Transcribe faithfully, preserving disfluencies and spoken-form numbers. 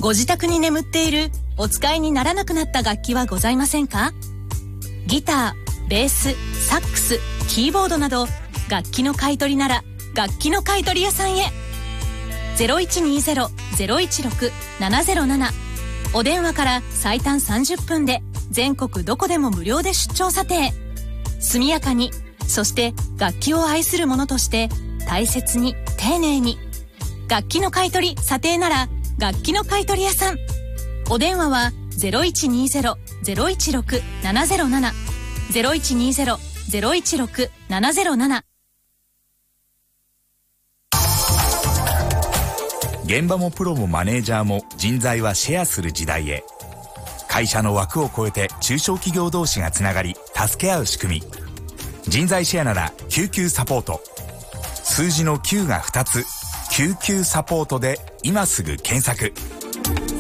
ご自宅に眠っているお使いにならなくなった楽器はございませんか？ギター、ベース、サックス、キーボードなど楽器の買い取りなら楽器の買い取り屋さんへ。 ゼロいちにゼロ ゼロいちろく ななゼロなな お電話から最短さんじゅっぷんで全国どこでも無料で出張査定。速やかに、そして楽器を愛する者として大切に丁寧に。楽器の買い取り査定なら楽器の買い取り屋さん。お電話は ゼロいちにゼロ ゼロいちろく ななゼロなな ゼロいちにゼロ ゼロいちろく ななゼロなな。 現場もプロもマネージャーも人材はシェアする時代へ。会社の枠を超えて中小企業同士がつながり助け合う仕組み。人材シェアなら救急サポート。数字のきゅうがふたつ、救急サポートで今すぐ検索。